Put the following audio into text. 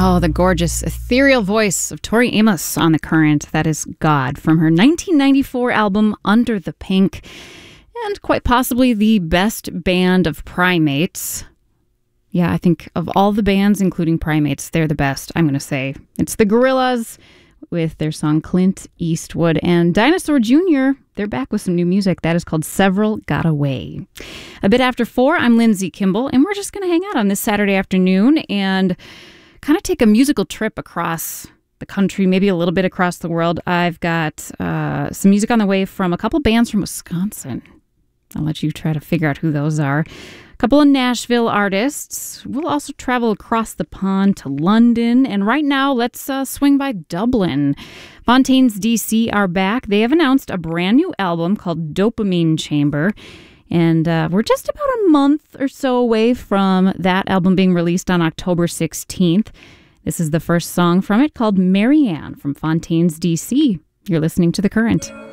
Oh, the gorgeous, ethereal voice of Tori Amos on The Current. That is God from her 1994 album Under the Pink, and quite possibly the best band of Primates. Yeah, I think of all the bands, including Primates, they're the best, I'm going to say. It's the Gorillaz with their song Clint Eastwood. And Dinosaur Jr., they're back with some new music. That is called Several Got Away. A bit after 4, I'm Lindsay Kimball, and we're just going to hang out on this Saturday afternoon and kind of take a musical trip across the country, maybe a little bit across the world. I've got some music on the way from a couple bands from Wisconsin. I'll let you try to figure out who those are. A couple of Nashville artists. We'll also travel across the pond to London. And right now, let's swing by Dublin. Fontaines DC are back. They have announced a brand new album called Dopamine Chamber. And we're just about a month or so away from that album being released on October 16th. This is the first song from it called Marianne from Fontaines DC. You're listening to The Current.